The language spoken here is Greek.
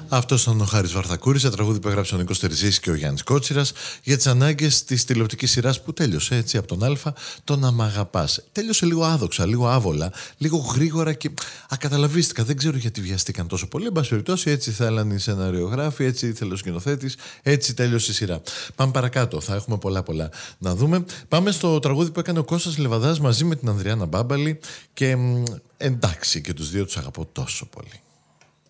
Αυτό ήταν ο Χάρης Βαρθακούρης, σε τραγούδι που έγραψε ο Νίκος Τερζής και ο Γιάννης Κότσιρας για τις ανάγκες της τηλεοπτικής σειράς που τέλειωσε έτσι από τον Α, το «Να μ' αγαπάς». Τέλειωσε λίγο άδοξα, λίγο άβολα, λίγο γρήγορα και ακαταλαβίστηκα. Δεν ξέρω γιατί βιαστήκαν τόσο πολύ. Εν πάση περιπτώσει, έτσι θέλαν οι σεναριογράφοι, έτσι ήθελε ο σκηνοθέτης, έτσι τέλειωσε η σειρά. Πάμε παρακάτω, θα έχουμε πολλά να δούμε. Πάμε στο τραγούδι που έκανε ο Κώστας Λεβαδάς μαζί με την Ανδριάννα Μπάμπαλη και εντάξει, και τους δύο τους αγαπώ τόσο πολύ.